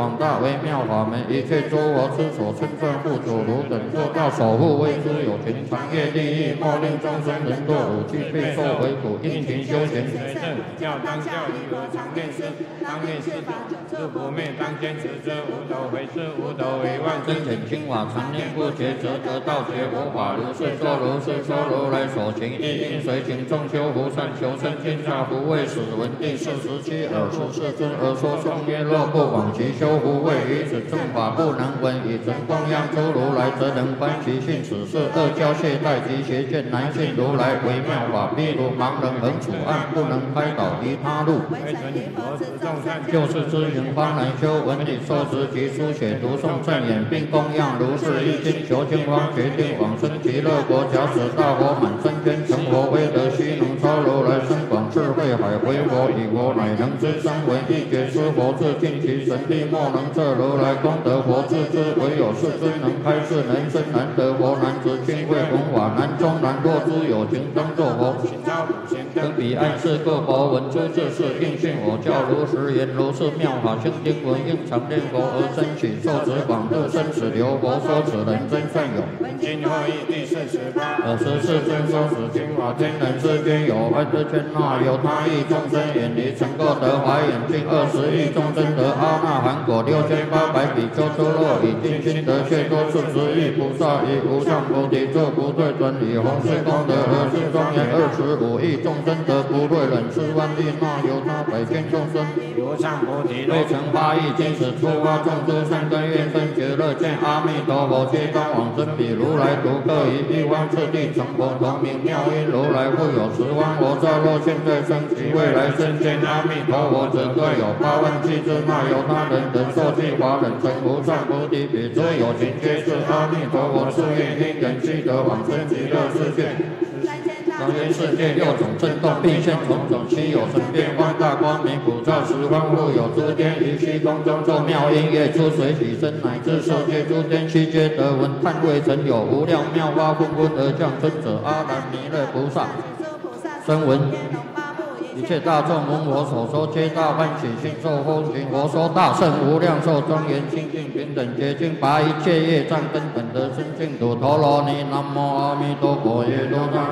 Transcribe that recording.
广大微妙法门，一切诸佛之所称赞护主如等做到守护为之有情，长业利益，莫令众生人堕五趣，备受为苦，殷勤修行。 随正教当教义和常念师，当念师自不灭，当坚持之无斗回之无斗为万真显清法，常念不绝，则得道觉。佛法如是说，如是说，如来所行，一应随行，众修福善，求生天下福，为使闻第47尔时世尊而说颂曰：若不往其修福位，于此正法不能闻，以真供养诸如来，则能观其性。此是恶教懈怠及邪见难信如来微妙法，譬如盲人横处暗，不能开导离他路。就是知行方能修，闻理受持及书写读诵正言，并供养如是一经，求经方决定往生极乐国。假使大佛满身间，成佛威德悉能超如来深广智慧海，回佛以佛乃能知身为一觉知佛智，尽其神力莫能测如来功德佛智之，唯有世尊能开示，能生难得佛，难执清慧弘法，难中难若诸有情当作佛。登彼岸是各佛闻诸智事，应信我教如实言，如是妙法清经文，应常念佛而生起，受持广度生死流。佛说此人真善有。 今后义第48。 尔时世尊说此经法，天人世间有万之千那，有他亿众生远离成垢得华眼净，20亿众生得阿那含果，6800比丘出落以尽心得解脱，40亿菩萨以无上菩提作不退转以弘誓功德而是庄严，25亿众生得不退忍4万亿那由他百千众生无上菩提未成8亿金石出发众诸善根愿生觉乐见阿弥陀佛，皆当往生彼如来独各以一方次第成佛，同名妙音如来复有10方佛刹，若现在生及未来生见阿弥陀佛者，各有8万计之那由他人等受记法忍成无上菩提，彼诸有情皆是阿弥陀佛誓愿因缘悉得往生极乐世界。当愿世界6种震动，并现种种稀有神变放大光明，普照10方复有诸天于虚空中奏妙音乐，出水起身，乃至受界诸天悉皆得闻。叹未曾有无量妙法纷纷而降生者，阿难弥勒菩萨声闻一切大众闻我所说，皆大欢喜心受风行。我说大圣无量寿庄严清净平等洁净，拔一切业障根本得生净土。陀罗尼南无阿弥陀佛耶多萨。